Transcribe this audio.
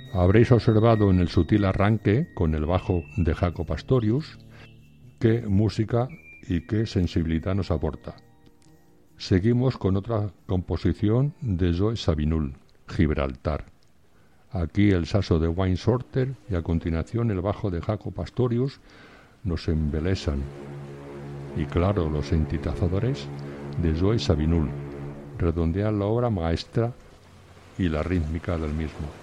Habréis observado en el sutil arranque con el bajo de Jaco Pastorius qué música y qué sensibilidad nos aporta. Seguimos con otra composición de Joe Zawinul, Gibraltar. Aquí el saxo de Wayne Shorter y a continuación el bajo de Jaco Pastorius nos embelesan. Y claro, los sintetizadores de Joe Zawinul redondean la obra maestra y la rítmica del mismo.